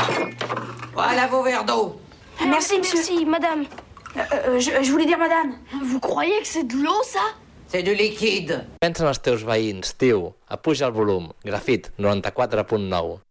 Voilà vos verres d'eau. Merci, monsieur. Merci, madame. Je voulais dire madame. Vous croyez que c'est de l'eau, ça? C'est du liquide. Pensa en els teus veïns, tio. Apuja el volum. Grafit 94.9.